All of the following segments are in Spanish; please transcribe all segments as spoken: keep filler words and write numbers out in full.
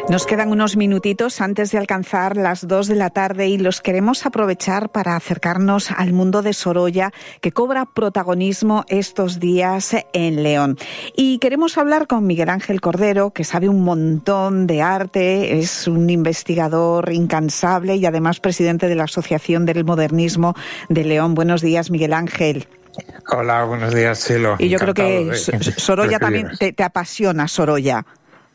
Nos quedan unos minutitos antes de alcanzar las dos de la tarde y los queremos aprovechar para acercarnos al mundo de Sorolla, que cobra protagonismo estos días en León. Y queremos hablar con Miguel Ángel Cordero, que sabe un montón de arte, es un investigador incansable y además presidente de la Asociación del Modernismo de León. Buenos días, Miguel Ángel. Hola, buenos días, Chelo. Y yo Encantado creo que de... Sorolla también te, te apasiona, Sorolla.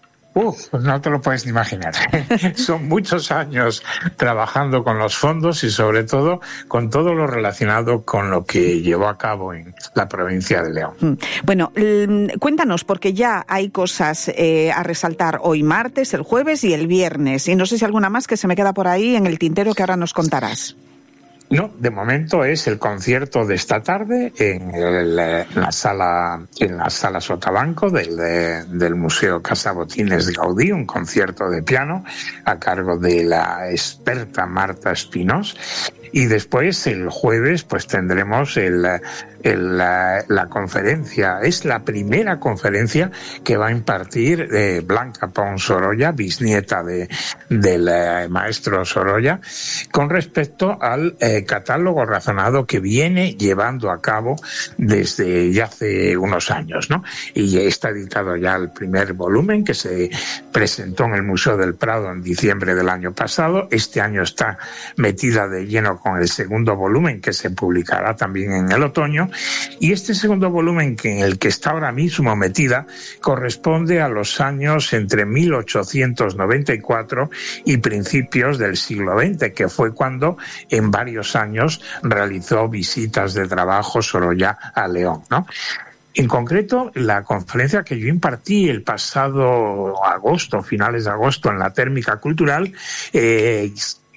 Uf, pues no te lo puedes ni imaginar. Son muchos años trabajando con los fondos y sobre todo con todo lo relacionado con lo que llevó a cabo en la provincia de León. Bueno, cuéntanos, porque ya hay cosas eh, a resaltar hoy martes, el jueves y el viernes. Y no sé si alguna más que se me queda por ahí en el tintero que ahora nos contarás. No, de momento es el concierto de esta tarde en, el, en la sala en la sala Sotabanco del, de, del Museo Casa Botines de Gaudí, un concierto de piano a cargo de la experta Marta Espinós. Y después, el jueves, pues tendremos el, el, la, la conferencia. Es la primera conferencia que va a impartir eh, Blanca Pons Sorolla, bisnieta de, del eh, maestro Sorolla, con respecto al eh, catálogo razonado que viene llevando a cabo desde ya hace unos años, ¿no? Y está editado ya el primer volumen que se presentó en el Museo del Prado en diciembre del año pasado. Este año está metida de lleno con el segundo volumen que se publicará también en el otoño, y este segundo volumen que en el que está ahora mismo metida corresponde a los años entre mil ochocientos noventa y cuatro y principios del siglo veinte, que fue cuando en varios años realizó visitas de trabajo Sorolla a León, ¿no? En concreto, la conferencia que yo impartí el pasado agosto, finales de agosto, en la Térmica Cultural, eh,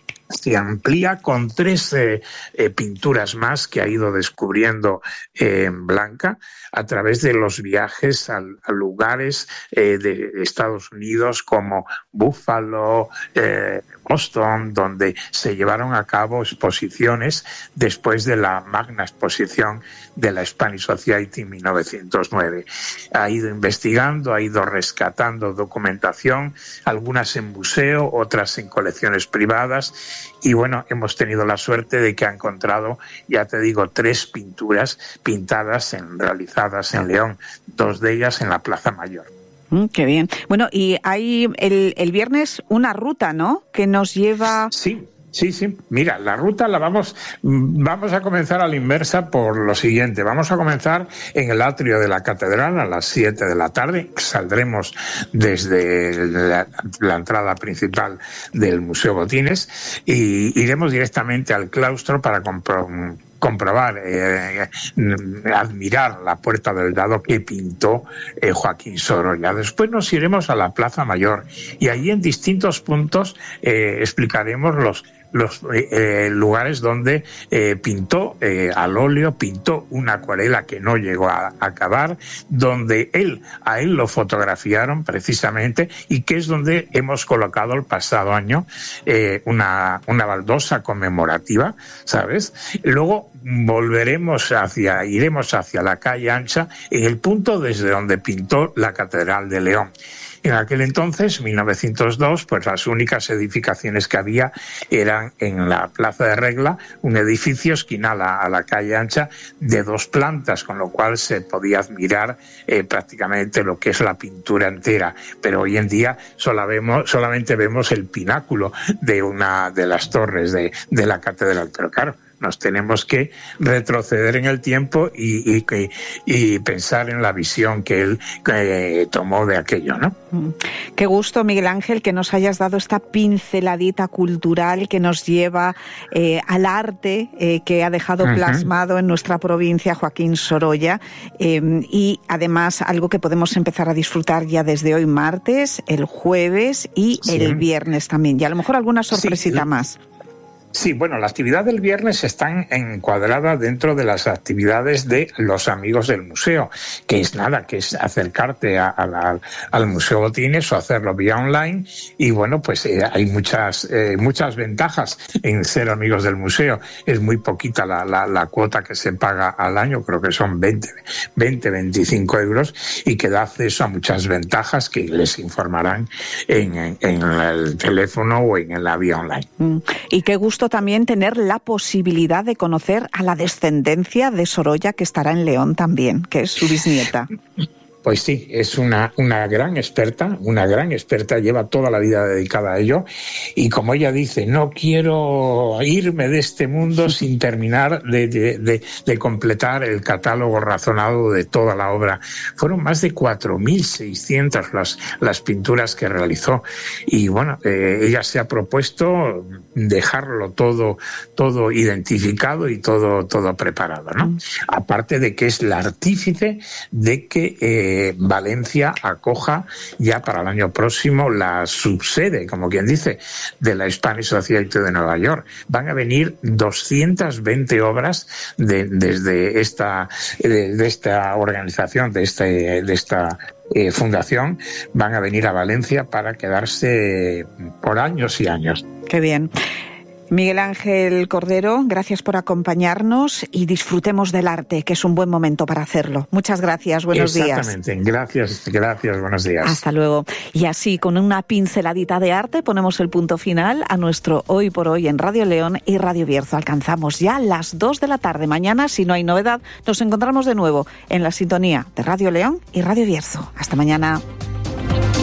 se amplía con tres eh, eh, pinturas más que ha ido descubriendo eh, Blanca a través de los viajes a, a lugares eh, de Estados Unidos como Buffalo, eh, Boston, donde se llevaron a cabo exposiciones después de la magna exposición de la Spanish Society en mil novecientos nueve. Ha ido investigando, ha ido rescatando documentación, algunas en museo, otras en colecciones privadas, y bueno, hemos tenido la suerte de que ha encontrado, ya te digo, tres pinturas pintadas, en, realizadas en León, dos de ellas en la Plaza Mayor. Mm, qué bien. Bueno, y hay el, el viernes una ruta, ¿no?, que nos lleva... Sí. Sí, sí. Mira, la ruta la vamos, vamos a comenzar a la inversa por lo siguiente. Vamos a comenzar en el atrio de la catedral a las siete de la tarde. Saldremos desde la, la entrada principal del Museo Botines y iremos directamente al claustro para comprobar comprobar, eh, admirar la Puerta del Dado que pintó eh, Joaquín Sorolla. Después nos iremos a la Plaza Mayor y allí en distintos puntos eh, explicaremos los los eh, lugares donde eh, pintó eh, al óleo, pintó una acuarela que no llegó a, a acabar, donde él, a él lo fotografiaron precisamente, y que es donde hemos colocado el pasado año eh, una, una baldosa conmemorativa, ¿sabes? Luego volveremos hacia, iremos hacia la calle Ancha, en el punto desde donde pintó la Catedral de León. En aquel entonces, mil novecientos dos, pues las únicas edificaciones que había eran en la Plaza de Regla, un edificio esquinal a, a la calle Ancha de dos plantas, con lo cual se podía admirar eh, prácticamente lo que es la pintura entera. Pero hoy en día solo vemos, solamente vemos el pináculo de una de las torres de, de la catedral. Pero claro, nos tenemos que retroceder en el tiempo y, y, y pensar en la visión que él eh, tomó de aquello, ¿no? Qué gusto, Miguel Ángel, que nos hayas dado esta pinceladita cultural que nos lleva eh, al arte eh, que ha dejado uh-huh. plasmado en nuestra provincia Joaquín Sorolla, eh, y además algo que podemos empezar a disfrutar ya desde hoy martes, el jueves y sí. el viernes también, y a lo mejor alguna sorpresita sí. más. Sí, bueno, la actividad del viernes está encuadrada dentro de las actividades de los amigos del museo, que es nada, que es acercarte a, a la, al Museo Botines o hacerlo vía online. Y bueno, pues eh, hay muchas eh, muchas ventajas en ser amigos del museo. Es muy poquita la, la, la cuota que se paga al año, creo que son veinte, veinticinco euros, y que da acceso a muchas ventajas que les informarán en, en, en el teléfono o en la vía online. Mm. Y qué gusto también tener la posibilidad de conocer a la descendencia de Sorolla, que estará en León también, que es su bisnieta. Pues sí, es una, una gran experta, una gran experta, lleva toda la vida dedicada a ello, y como ella dice, no quiero irme de este mundo sin terminar de, de, de, de completar el catálogo razonado de toda la obra. Fueron más de cuatro mil seiscientas las, las pinturas que realizó, y bueno, eh, ella se ha propuesto dejarlo todo, todo identificado y todo, todo preparado, ¿no? Mm. Aparte de que es la artífice de que eh, Valencia acoja ya para el año próximo la subsede, como quien dice, de la Spanish Society de Nueva York. Van a venir doscientas veinte obras de, desde esta, de, de esta organización, de, este, de esta eh, fundación, van a venir a Valencia para quedarse por años y años. Qué bien. Miguel Ángel Cordero, gracias por acompañarnos y disfrutemos del arte, que es un buen momento para hacerlo. Muchas gracias, buenos días. Exactamente, gracias, gracias, buenos días. Hasta luego. Y así, con una pinceladita de arte, ponemos el punto final a nuestro Hoy por Hoy en Radio León y Radio Bierzo. Alcanzamos ya las dos de la tarde. Mañana, si no hay novedad, nos encontramos de nuevo en la sintonía de Radio León y Radio Bierzo. Hasta mañana.